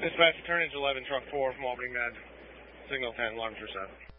Dispatch, turn into 11, truck 4 from Albany Med. Signal 10, alarms are set.